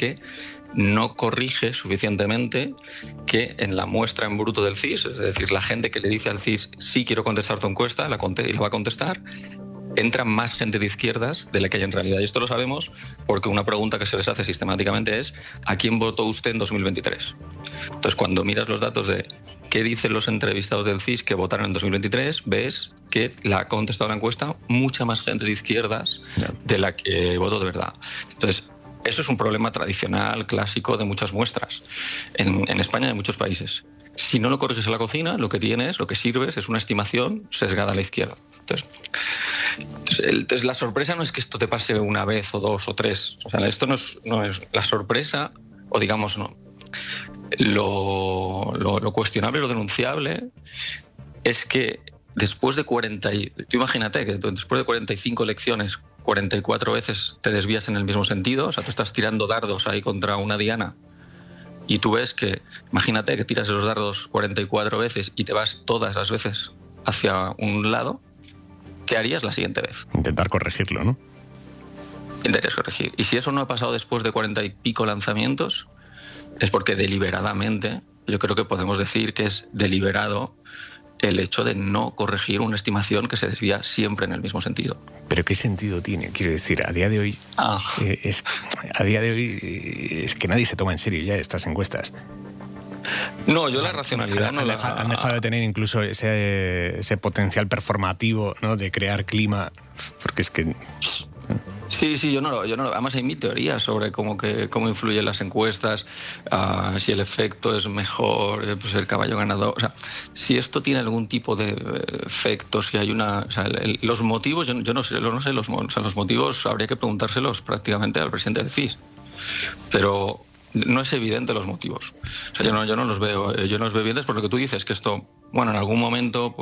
que no corrige suficientemente que en la muestra en bruto del CIS, es decir, la gente que le dice al CIS sí quiero contestar tu encuesta y la va a contestar, entra más gente de izquierdas de la que hay en realidad. Y esto lo sabemos porque una pregunta que se les hace sistemáticamente es ¿a quién votó usted en 2023? Entonces, cuando miras los datos de qué dicen los entrevistados del CIS que votaron en 2023, ves que la ha contestado la encuesta mucha más gente de izquierdas de la que votó de verdad. Entonces, eso es un problema tradicional, clásico de muchas muestras en España y en muchos países. Si no lo corriges en la cocina, lo que sirves es una estimación sesgada a la izquierda. Entonces, la sorpresa no es que esto te pase una vez o dos o tres. O sea, esto no es la sorpresa, o digamos, no. Lo cuestionable, lo denunciable, es que después de tú imagínate que después de 45 elecciones, 44 veces te desvías en el mismo sentido. O sea, tú estás tirando dardos ahí contra una diana y tú ves que, imagínate que tiras los dardos 44 veces y te vas todas las veces hacia un lado. ¿Qué harías la siguiente vez? Intentar corregirlo, ¿no? Intentarías corregir. Y si eso no ha pasado después de 40 y pico lanzamientos, es porque deliberadamente, yo creo que podemos decir que es deliberado el hecho de no corregir una estimación que se desvía siempre en el mismo sentido. ¿Pero qué sentido tiene? Quiero decir, a día de hoy es que nadie se toma en serio ya estas encuestas. No, yo la racionalidad han dejado de tener incluso ese potencial performativo, ¿no? De crear clima, porque es que... Sí, yo no. Además hay mil teorías sobre cómo influyen las encuestas, si el efecto es mejor, pues el caballo ganador. O sea, si esto tiene algún tipo de efecto, si hay los motivos, yo no sé los motivos habría que preguntárselos prácticamente al presidente del CIS. Pero no es evidente los motivos. O sea, yo no los veo evidentes por lo que tú dices, que esto, bueno, en algún momento,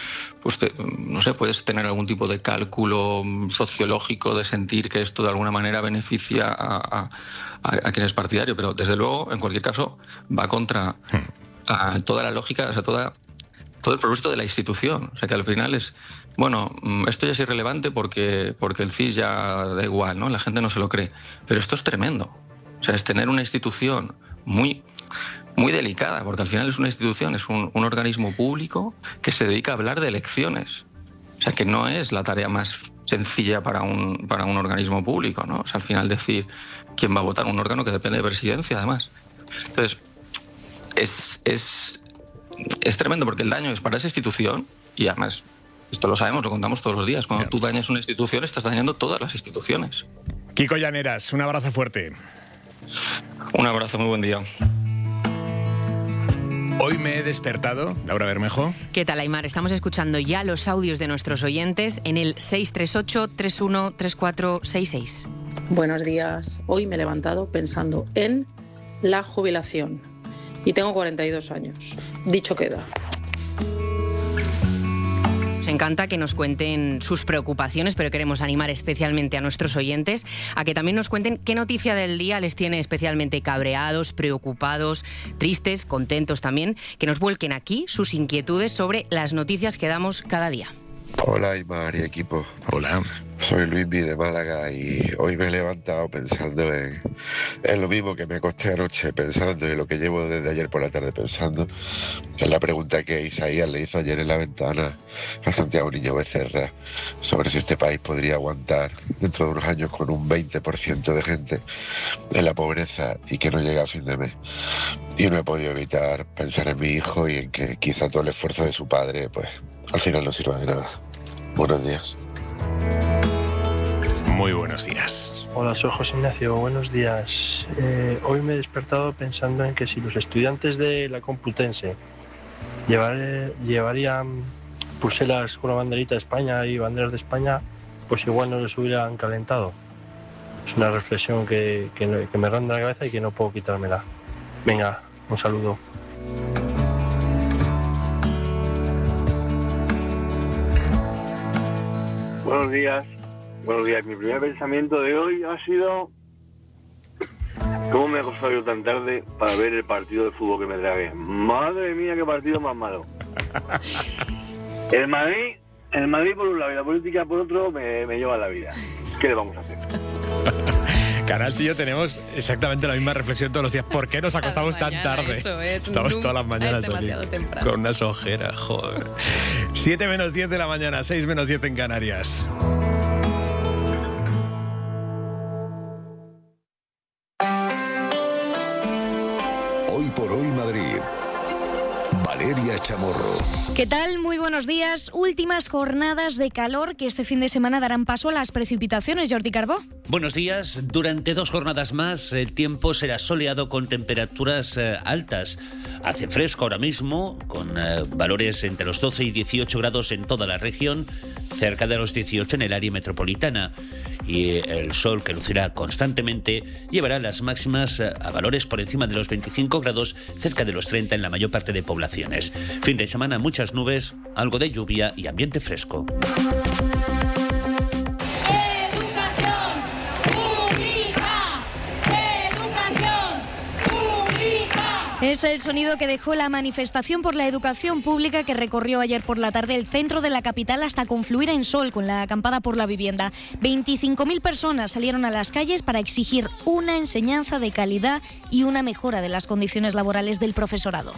no sé, puedes tener algún tipo de cálculo sociológico de sentir que esto de alguna manera beneficia a quien es partidario, pero desde luego, en cualquier caso, va contra toda la lógica, o sea, todo el propósito de la institución. O sea, que al final es, bueno, esto ya es irrelevante porque el CIS ya da igual, ¿no? La gente no se lo cree. Pero esto es tremendo. O sea, es tener una institución muy, muy delicada, porque al final es una institución, es un organismo público que se dedica a hablar de elecciones. O sea, que no es la tarea más sencilla para un organismo público, ¿no? O sea, al final decir quién va a votar, un órgano que depende de presidencia, además. Entonces, es tremendo, porque el daño es para esa institución, y además, esto lo sabemos, lo contamos todos los días. Cuando tú dañas una institución, estás dañando todas las instituciones. Kiko Llaneras, un abrazo fuerte. Un abrazo, muy buen día. Hoy me he despertado, Laura Bermejo. ¿Qué tal, Aimar? Estamos escuchando ya los audios de nuestros oyentes en el 638-313466. Buenos días. Hoy me he levantado pensando en la jubilación y tengo 42 años. Dicho queda. Nos encanta que nos cuenten sus preocupaciones, pero queremos animar especialmente a nuestros oyentes a que también nos cuenten qué noticia del día les tiene especialmente cabreados, preocupados, tristes, contentos también, que nos vuelquen aquí sus inquietudes sobre las noticias que damos cada día. Hola, Aimar y equipo. Hola. Soy Luismi de Málaga y hoy me he levantado pensando en lo mismo que me acosté anoche pensando y lo que llevo desde ayer por la tarde pensando, en la pregunta que Isaías le hizo ayer en la ventana a Santiago Niño Becerra sobre si este país podría aguantar dentro de unos años con un 20% de gente en la pobreza y que no llega a fin de mes. Y no he podido evitar pensar en mi hijo y en que quizá todo el esfuerzo de su padre pues al final no sirva de nada. Buenos días. Muy buenos días. Hola, soy José Ignacio, buenos días. Hoy me he despertado pensando en que si los estudiantes de la Complutense llevarían pulseras con la banderita de España y banderas de España, pues igual no les hubieran calentado. Es una reflexión que me ronda la cabeza y que no puedo quitármela. Venga, un saludo. Buenos días. Buenos días. Mi primer pensamiento de hoy ha sido ¿cómo me he acostado yo tan tarde para ver el partido de fútbol que me tragué? Madre mía, qué partido más malo. El Madrid por un lado y la política por otro me lleva la vida. ¿Qué le vamos a hacer? Canals y yo tenemos exactamente la misma reflexión todos los días. ¿Por qué nos acostamos tan tarde? Estamos todas las mañanas aquí con unas ojeras, joder. 7 menos 10 de la mañana, 6 menos 10 en Canarias. Hoy por hoy Madrid. Valeria Chamorro. ¿Qué tal? Muy buenos días. Últimas jornadas de calor que este fin de semana darán paso a las precipitaciones. Jordi Carbó. Buenos días. Durante 2 jornadas más el tiempo será soleado con temperaturas altas. Hace fresco ahora mismo, con valores entre los 12 y 18 grados en toda la región, cerca de los 18 en el área metropolitana. Y el sol, que lucirá constantemente, llevará las máximas a valores por encima de los 25 grados, cerca de los 30 en la mayor parte de poblaciones. Fin de semana, muchas nubes, algo de lluvia y ambiente fresco. Es el sonido que dejó la manifestación por la educación pública que recorrió ayer por la tarde el centro de la capital hasta confluir en Sol con la acampada por la vivienda. 25.000 personas salieron a las calles para exigir una enseñanza de calidad y una mejora de las condiciones laborales del profesorado.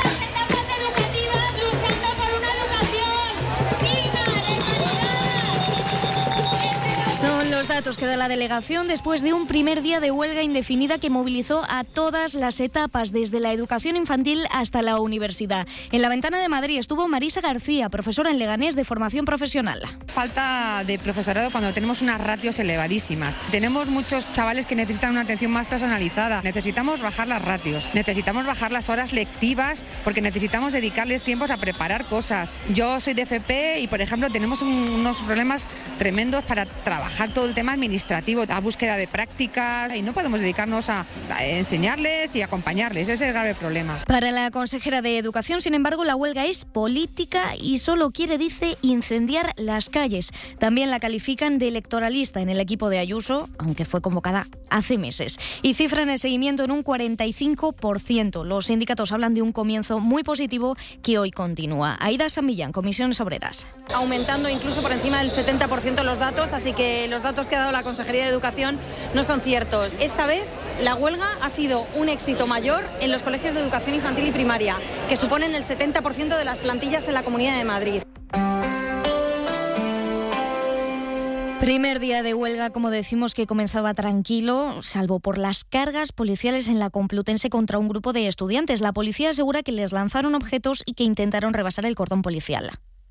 Son los datos que da la delegación después de un primer día de huelga indefinida que movilizó a todas las etapas, desde la educación infantil hasta la universidad. En la Ventana de Madrid estuvo Marisa García, profesora en Leganés de formación profesional. Falta de profesorado cuando tenemos unas ratios elevadísimas. Tenemos muchos chavales que necesitan una atención más personalizada. Necesitamos bajar las ratios, necesitamos bajar las horas lectivas porque necesitamos dedicarles tiempos a preparar cosas. Yo soy de FP y, por ejemplo, tenemos unos problemas tremendos para trabajar todo el tema administrativo, la búsqueda de prácticas, y no podemos dedicarnos a enseñarles y acompañarles. Ese es el grave problema. Para la consejera de Educación, sin embargo, la huelga es política y solo quiere, dice, incendiar las calles. También la califican de electoralista en el equipo de Ayuso, aunque fue convocada hace meses. Y cifran el seguimiento en un 45%. Los sindicatos hablan de un comienzo muy positivo que hoy continúa. Aida San Millán, Comisiones Obreras. Aumentando incluso por encima del 70% los datos, así que los datos que ha dado la Consejería de Educación no son ciertos. Esta vez la huelga ha sido un éxito mayor en los colegios de educación infantil y primaria, que suponen el 70% de las plantillas en la Comunidad de Madrid. Primer día de huelga, como decimos, que comenzaba tranquilo, salvo por las cargas policiales en la Complutense contra un grupo de estudiantes. La policía asegura que les lanzaron objetos y que intentaron rebasar el cordón policial.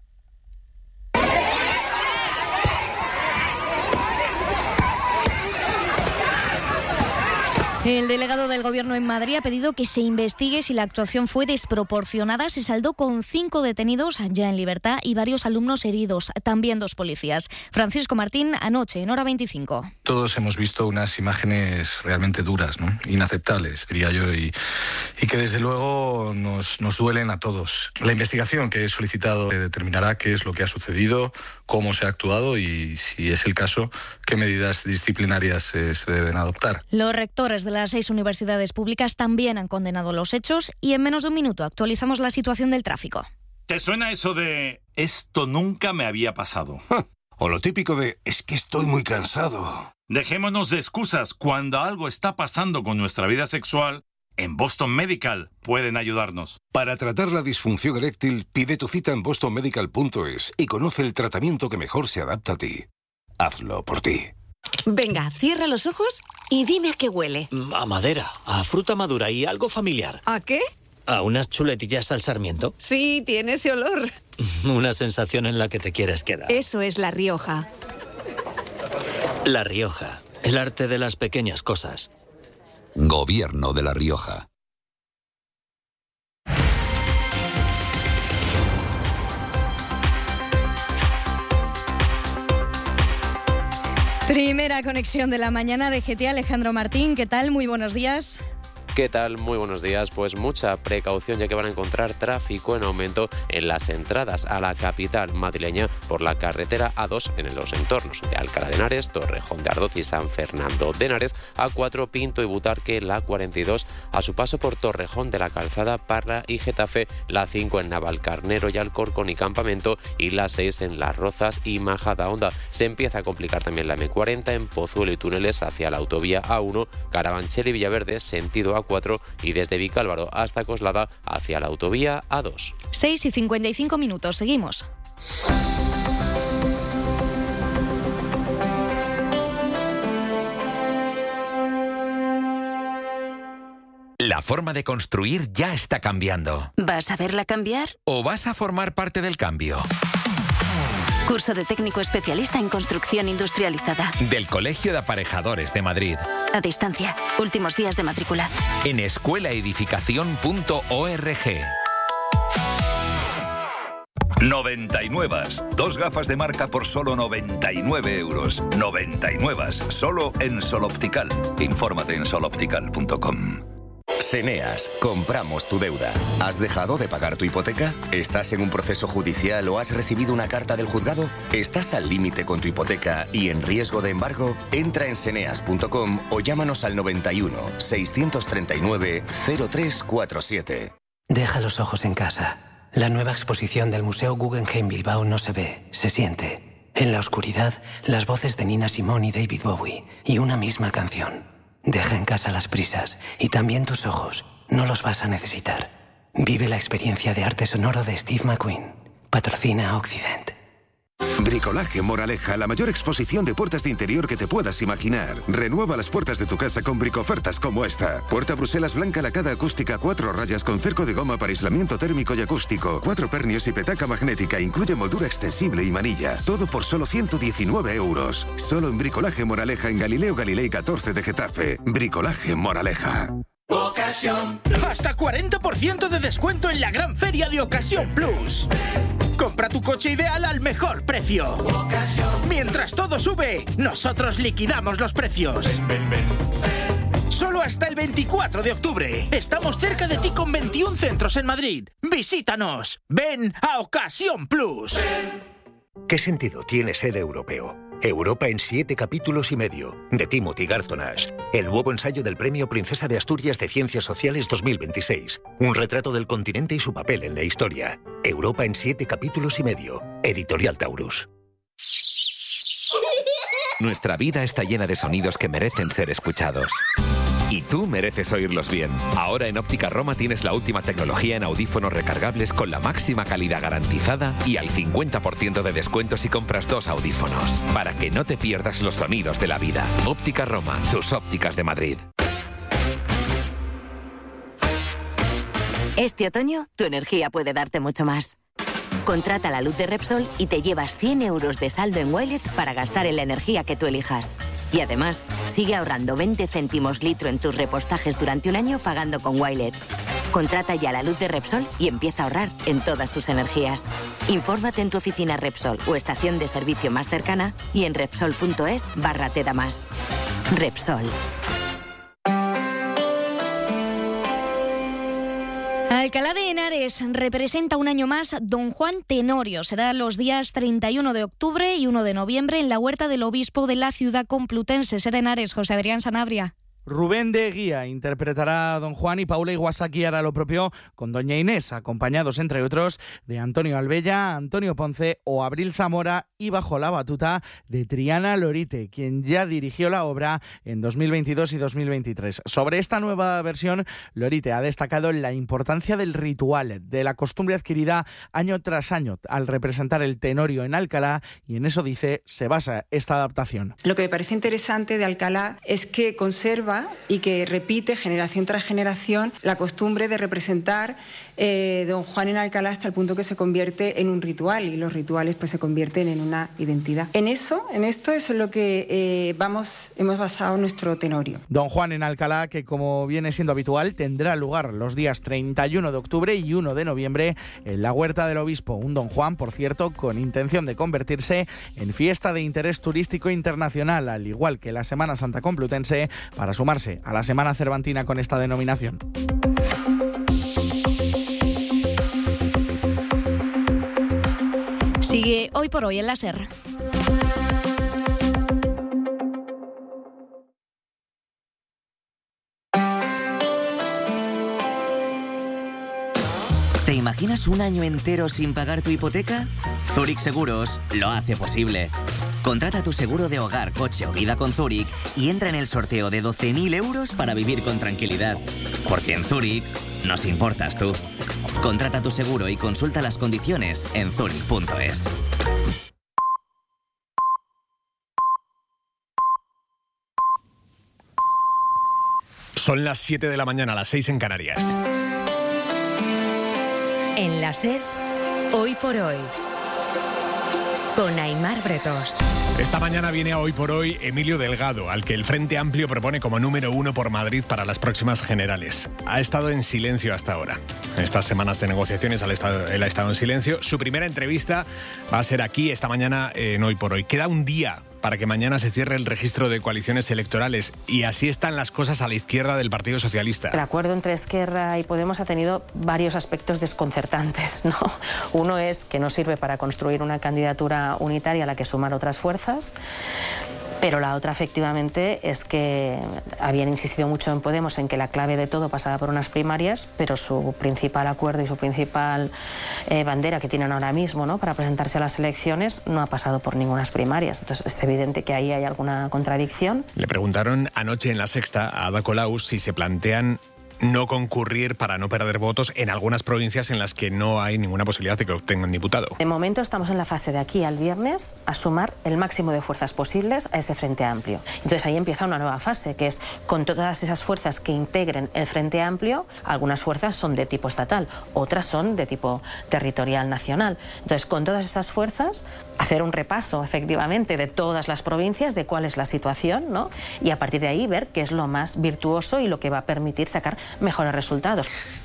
El delegado del Gobierno en Madrid ha pedido que se investigue si la actuación fue desproporcionada. Se saldó con 5 detenidos ya en libertad y varios alumnos heridos, también 2 policías. Francisco Martín, anoche, en Hora 25. Todos hemos visto unas imágenes realmente duras, ¿no? Inaceptables, diría yo, y que desde luego nos duelen a todos. La investigación que he solicitado determinará qué es lo que ha sucedido, cómo se ha actuado y, si es el caso, qué medidas disciplinarias se deben adoptar. Los rectores de las 6 universidades públicas también han condenado los hechos y en menos de un minuto actualizamos la situación del tráfico. ¿Te suena eso de esto nunca me había pasado? O lo típico de es que estoy muy cansado. Dejémonos de excusas. Cuando algo está pasando con nuestra vida sexual, en Boston Medical pueden ayudarnos. Para tratar la disfunción eréctil, pide tu cita en bostonmedical.es y conoce el tratamiento que mejor se adapta a ti. Hazlo por ti. Venga, cierra los ojos y dime a qué huele. A madera, a fruta madura y algo familiar. ¿A qué? ¿A unas chuletillas al sarmiento? Sí, tiene ese olor. Una sensación en la que te quieres quedar. Eso es La Rioja. La Rioja, el arte de las pequeñas cosas. Gobierno de La Rioja. Primera conexión de la mañana de GT. Alejandro Martín, ¿qué tal? Muy buenos días. ¿Qué tal? Muy buenos días. Pues mucha precaución, ya que van a encontrar tráfico en aumento en las entradas a la capital madrileña por la carretera A2 en los entornos de Alcalá de Henares, Torrejón de Ardoz y San Fernando de Henares, A4, Pinto y Butarque, la 42 a su paso por Torrejón de la Calzada, Parla y Getafe, la 5 en Navalcarnero y Alcorcón y Campamento y la 6 en Las Rozas y Majadahonda. Se empieza a complicar también la M40 en Pozuelo y túneles hacia la autovía A1, Carabanchel y Villaverde, sentido A4 y desde Vicálvaro hasta Coslada hacia la autovía A2. 6:55 minutos, seguimos. La forma de construir ya está cambiando. ¿Vas a verla cambiar? ¿O vas a formar parte del cambio? Curso de técnico especialista en construcción industrializada. Del Colegio de Aparejadores de Madrid. A distancia. Últimos días de matrícula. En escuelaedificación.org. 99. 2 gafas de marca por solo 99 euros. 99. Solo en Sol Optical. Infórmate en soloptical.com. Seneas, compramos tu deuda. ¿Has dejado de pagar tu hipoteca? ¿Estás en un proceso judicial o has recibido una carta del juzgado? ¿Estás al límite con tu hipoteca y en riesgo de embargo? Entra en seneas.com o llámanos al 91 639 0347. Deja los ojos en casa. La nueva exposición del Museo Guggenheim Bilbao no se ve, se siente. En la oscuridad, las voces de Nina Simone y David Bowie y una misma canción. Deja en casa las prisas y también tus ojos. No los vas a necesitar. Vive la experiencia de arte sonoro de Steve McQueen. Patrocina Occident. Bricolaje Moraleja, la mayor exposición de puertas de interior que te puedas imaginar. Renueva las puertas de tu casa con bricofertas como esta. Puerta Bruselas blanca lacada acústica 4 rayas con cerco de goma para aislamiento térmico y acústico. 4 pernios y petaca magnética. Incluye moldura extensible y manilla. Todo por solo 119 euros. Solo en Bricolaje Moraleja en Galileo Galilei 14 de Getafe. Bricolaje Moraleja. Ocasión. Hasta 40% de descuento en la gran feria de Ocasión Plus. Compra tu coche ideal al mejor precio. Mientras todo sube, nosotros liquidamos los precios. Solo hasta el 24 de octubre. Estamos cerca de ti con 21 centros en Madrid. Visítanos. Ven a Ocasión Plus. ¿Qué sentido tiene ser europeo? Europa en 7 capítulos y medio, de Timothy Garton-Ash. El nuevo ensayo del Premio Princesa de Asturias de Ciencias Sociales 2026. Un retrato del continente y su papel en la historia. Europa en 7 capítulos y medio. Editorial Taurus. Nuestra vida está llena de sonidos que merecen ser escuchados. Y tú mereces oírlos bien. Ahora en Óptica Roma tienes la última tecnología en audífonos recargables con la máxima calidad garantizada y al 50% de descuento si compras 2 audífonos. Para que no te pierdas los sonidos de la vida. Óptica Roma, tus ópticas de Madrid. Este otoño, tu energía puede darte mucho más. Contrata la luz de Repsol y te llevas 100 euros de saldo en Wilet para gastar en la energía que tú elijas. Y además, sigue ahorrando 20 céntimos litro en tus repostajes durante un año pagando con Wilet. Contrata ya la luz de Repsol y empieza a ahorrar en todas tus energías. Infórmate en tu oficina Repsol o estación de servicio más cercana y en Repsol.es/Te da más. Repsol. Alcalá de Henares representa un año más Don Juan Tenorio. Será los días 31 de octubre y 1 de noviembre en la huerta del obispo de la ciudad complutense. Será Henares, José Adrián Sanabria. Rubén de Guía interpretará a Don Juan y Paula Iwasaki hará lo propio con Doña Inés, acompañados, entre otros, de Antonio Albella, Antonio Ponce o Abril Zamora y bajo la batuta de Triana Lorite, quien ya dirigió la obra en 2022 y 2023. Sobre esta nueva versión, Lorite ha destacado la importancia del ritual, de la costumbre adquirida año tras año al representar el Tenorio en Alcalá, y en eso, dice, se basa esta adaptación. Lo que me parece interesante de Alcalá es que conserva y que repite generación tras generación la costumbre de representar Don Juan en Alcalá hasta el punto que se convierte en un ritual, y los rituales pues se convierten en una identidad. En esto es en lo que hemos basado nuestro Tenorio. Don Juan en Alcalá, que como viene siendo habitual, tendrá lugar los días 31 de octubre y 1 de noviembre en la Huerta del Obispo. Un Don Juan, por cierto, con intención de convertirse en fiesta de interés turístico internacional, al igual que la Semana Santa Complutense, para su sumarse a la Semana Cervantina con esta denominación. Sigue Hoy por Hoy en la SER. ¿Te imaginas un año entero sin pagar tu hipoteca? Zurich Seguros lo hace posible. Contrata tu seguro de hogar, coche o vida con Zurich y entra en el sorteo de 12.000 euros para vivir con tranquilidad. Porque en Zurich nos importas tú. Contrata tu seguro y consulta las condiciones en zurich.es. Son las 7 de la mañana, las 6 en Canarias. En la SER, Hoy por Hoy, con Aimar Bretos. Esta mañana viene a Hoy por Hoy Emilio Delgado, al que el Frente Amplio propone como número 1 por Madrid para las próximas generales. Ha estado en silencio hasta ahora. En estas semanas de negociaciones él ha estado en silencio. Su primera entrevista va a ser aquí esta mañana en Hoy por Hoy. Queda un día para que mañana se cierre el registro de coaliciones electorales y así están las cosas a la izquierda del Partido Socialista. El acuerdo entre Esquerra y Podemos ha tenido varios aspectos desconcertantes, ¿no? Uno es que no sirve para construir una candidatura unitaria a la que sumar otras fuerzas. Pero la otra, efectivamente, es que habían insistido mucho en Podemos en que la clave de todo pasaba por unas primarias, pero su principal acuerdo y su principal bandera que tienen ahora mismo, ¿no?, para presentarse a las elecciones no ha pasado por ningunas primarias. Entonces es evidente que ahí hay alguna contradicción. Le preguntaron anoche en La Sexta a Ada Colau si se plantean no concurrir para no perder votos en algunas provincias en las que no hay ninguna posibilidad de que obtengan diputado. De momento estamos en la fase de aquí al viernes a sumar el máximo de fuerzas posibles a ese Frente Amplio. Entonces ahí empieza una nueva fase, que es con todas esas fuerzas que integren el Frente Amplio. Algunas fuerzas son de tipo estatal, otras son de tipo territorial nacional. Entonces con todas esas fuerzas hacer un repaso efectivamente de todas las provincias, de cuál es la situación, ¿no?, y a partir de ahí ver qué es lo más virtuoso y lo que va a permitir sacar mejores resultados.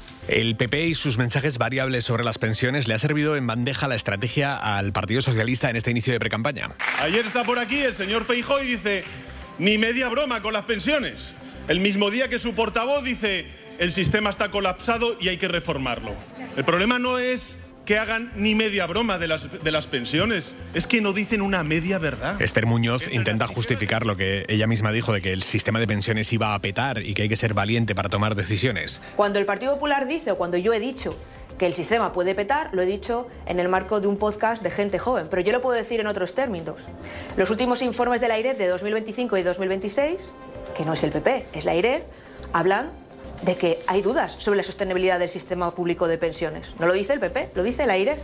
El PP y sus mensajes variables sobre las pensiones le ha servido en bandeja la estrategia al Partido Socialista en este inicio de precampaña. Ayer está por aquí el señor Feijóo y dice, ni media broma con las pensiones. El mismo día que su portavoz dice, el sistema está colapsado y hay que reformarlo. El problema no es que hagan ni media broma de las pensiones, es que no dicen una media verdad. Esther Muñoz intenta justificar lo que ella misma dijo de que el sistema de pensiones iba a petar y que hay que ser valiente para tomar decisiones. Cuando el Partido Popular dice, o cuando yo he dicho que el sistema puede petar, lo he dicho en el marco de un podcast de gente joven, pero yo lo puedo decir en otros términos. Los últimos informes de la AIREF de 2025 y 2026, que no es el PP, es la AIREF, hablan de que hay dudas sobre la sostenibilidad del sistema público de pensiones. No lo dice el PP, lo dice la AIREF.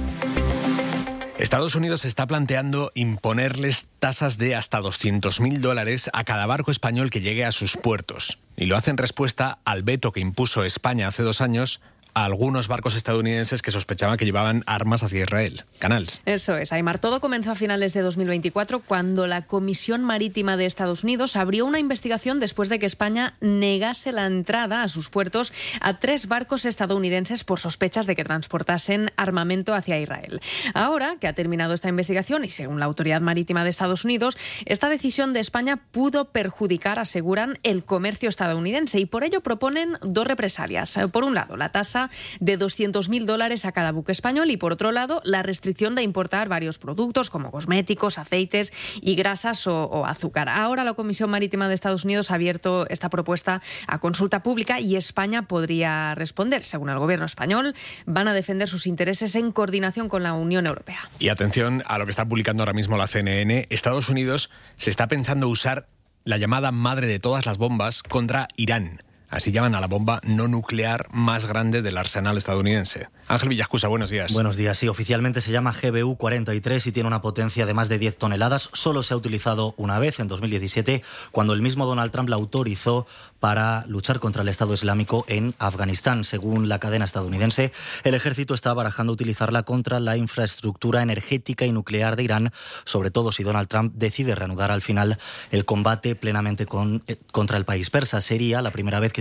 Estados Unidos está planteando imponerles tasas de hasta $200.000 a cada barco español que llegue a sus puertos. Y lo hace en respuesta al veto que impuso España hace 2 años a algunos barcos estadounidenses que sospechaban que llevaban armas hacia Israel. Canals. Eso es, Aimar. Todo comenzó a finales de 2024 cuando la Comisión Marítima de Estados Unidos abrió una investigación después de que España negase la entrada a sus puertos a 3 barcos estadounidenses por sospechas de que transportasen armamento hacia Israel. Ahora que ha terminado esta investigación y según la Autoridad Marítima de Estados Unidos, esta decisión de España pudo perjudicar, aseguran, el comercio estadounidense y por ello proponen 2 represalias. Por un lado, la tasa de $200.000 a cada buque español y, por otro lado, la restricción de importar varios productos como cosméticos, aceites y grasas o azúcar. Ahora la Comisión Marítima de Estados Unidos ha abierto esta propuesta a consulta pública y España podría responder. Según el gobierno español, van a defender sus intereses en coordinación con la Unión Europea. Y atención a lo que está publicando ahora mismo la CNN. Estados Unidos se está pensando usar la llamada madre de todas las bombas contra Irán. Así llaman a la bomba no nuclear más grande del arsenal estadounidense. Ángel Villascusa, buenos días. Buenos días. Sí, oficialmente se llama GBU-43 y tiene una potencia de más de 10 toneladas. Solo se ha utilizado una vez, en 2017, cuando el mismo Donald Trump la autorizó para luchar contra el Estado Islámico en Afganistán. Según la cadena estadounidense, el ejército está barajando utilizarla contra la infraestructura energética y nuclear de Irán, sobre todo si Donald Trump decide reanudar al final el combate plenamente contra el país persa. Sería la primera vez que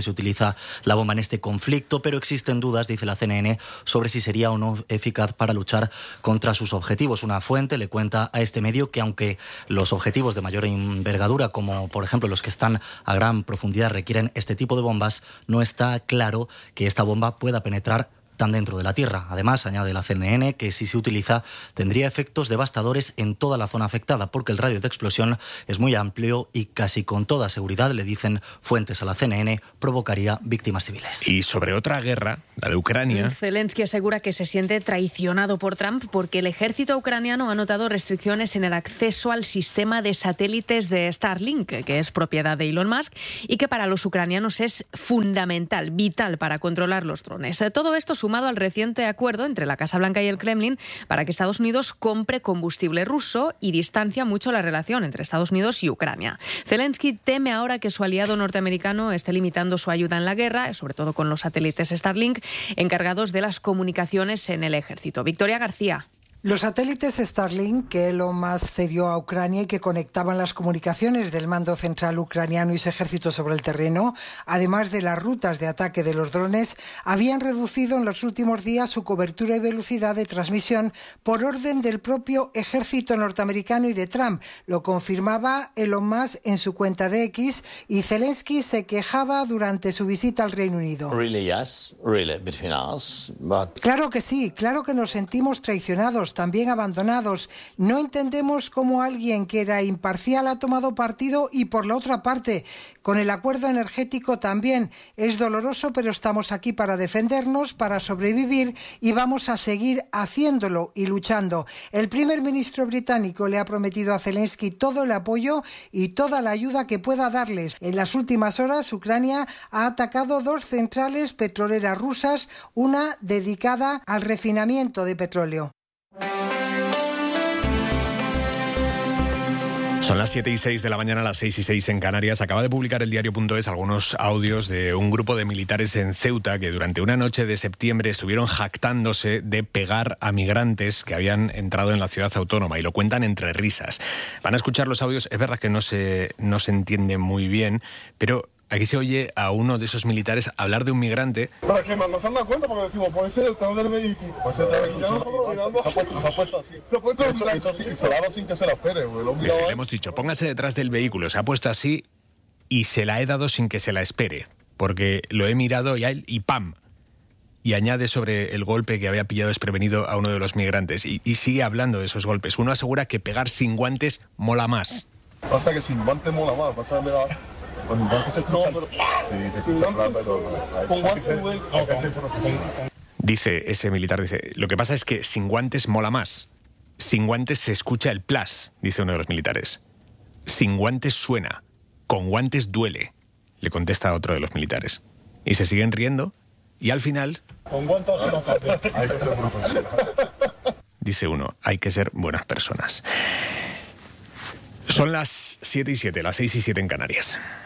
se utiliza la bomba en este conflicto, pero existen dudas, dice la CNN, sobre si sería o no eficaz para luchar contra sus objetivos. Una fuente le cuenta a este medio que aunque los objetivos de mayor envergadura, como por ejemplo los que están a gran profundidad, requieren este tipo de bombas, no está claro que esta bomba pueda penetrar tan dentro de la Tierra. Además, añade la CNN que si se utiliza tendría efectos devastadores en toda la zona afectada porque el radio de explosión es muy amplio y casi con toda seguridad, le dicen fuentes a la CNN, provocaría víctimas civiles. Y sobre otra guerra, la de Ucrania... Zelensky asegura que se siente traicionado por Trump porque el ejército ucraniano ha notado restricciones en el acceso al sistema de satélites de Starlink, que es propiedad de Elon Musk y que para los ucranianos es fundamental, vital para controlar los drones. Todo esto sumado al reciente acuerdo entre la Casa Blanca y el Kremlin para que Estados Unidos compre combustible ruso y distancia mucho la relación entre Estados Unidos y Ucrania. Zelensky teme ahora que su aliado norteamericano esté limitando su ayuda en la guerra, sobre todo con los satélites Starlink, encargados de las comunicaciones en el ejército. Victoria García. Los satélites Starlink que Elon Musk cedió a Ucrania y que conectaban las comunicaciones del mando central ucraniano y su ejército sobre el terreno, además de las rutas de ataque de los drones, habían reducido en los últimos días su cobertura y velocidad de transmisión por orden del propio ejército norteamericano y de Trump. Lo confirmaba Elon Musk en su cuenta de X y Zelensky se quejaba durante su visita al Reino Unido. Claro que sí, claro que nos sentimos traicionados, también abandonados. No entendemos cómo alguien que era imparcial ha tomado partido y por la otra parte, con el acuerdo energético también. Es doloroso, pero estamos aquí para defendernos, para sobrevivir y vamos a seguir haciéndolo y luchando. El primer ministro británico le ha prometido a Zelensky todo el apoyo y toda la ayuda que pueda darles. En las últimas horas, Ucrania ha atacado 2 centrales petroleras rusas, una dedicada al refinamiento de petróleo. Son las 7:06 de la mañana, las 6:06 en Canarias. Acaba de publicar el diario.es algunos audios de un grupo de militares en Ceuta que durante una noche de septiembre estuvieron jactándose de pegar a migrantes que habían entrado en la ciudad autónoma y lo cuentan entre risas. Van a escuchar los audios, es verdad que no se entiende muy bien, pero aquí se oye a uno de esos militares hablar de un migrante. Para que no se han dado cuenta, porque decimos, puede ser el carro del vehículo. Puede ser el vehículo. Se ha puesto así. Se ha puesto así y se la ha dado sin que se la espere. Le hemos dicho, póngase detrás del vehículo. Se ha puesto así y se la he dado sin que se la espere. Porque lo he mirado y ¡pam! Y añade sobre el golpe que había pillado desprevenido a uno de los migrantes. Y sigue hablando de esos golpes. Uno asegura que pegar sin guantes mola más. Pasa que sin guantes mola más. Pasa que con guantes se escucha. Dice ese militar, lo que pasa es que sin guantes mola más. Sin guantes se escucha el plas, dice uno de los militares. Sin guantes suena. Con guantes duele, le contesta otro de los militares. Y se siguen riendo y al final... Con guantes no hay que ser profesional. Dice uno, hay que ser buenas personas. Son las 7:07, las 6:07 en Canarias.